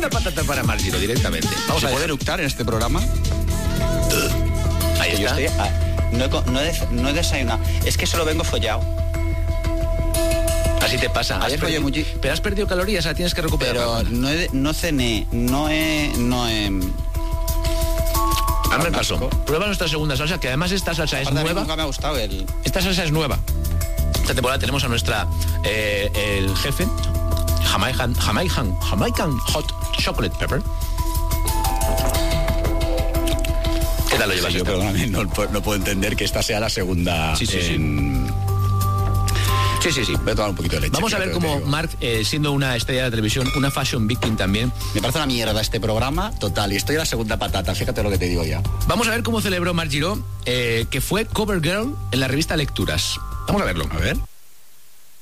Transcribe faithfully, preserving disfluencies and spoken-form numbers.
segunda patata para Marc Giró directamente. Vamos a poder eructar en este programa. Ahí está. Yo estoy, ah, no, he, no, he, no he desayunado. Es que solo vengo follado. Así te pasa. Has perdido, mucho... Pero has perdido calorías, o sea, tienes que recuperar. Pero no, he, no cené, no he... No he... Hazme caso. Prueba nuestra segunda salsa, que además esta salsa es nueva. Nunca me ha gustado el... Esta salsa es nueva. Esta temporada tenemos a nuestra... Eh, el jefe, Jamaican, Jamaican, Jamaican Hot Chocolate Pepper. ¿Qué tal lo llevas? Sí, yo, perdóname, no, no puedo entender que esta sea la segunda. Sí, sí, en... sí. Sí, sí, sí. Voy a tomar un poquito de leche. Vamos a ver cómo Marc, eh, siendo una estrella de televisión, una fashion victim también. Me parece una mierda este programa, total, y estoy en la segunda patata, fíjate lo que te digo ya. Vamos a ver cómo celebró Marc Giró, eh, que fue cover girl en la revista Lecturas. Vamos a verlo. A ver.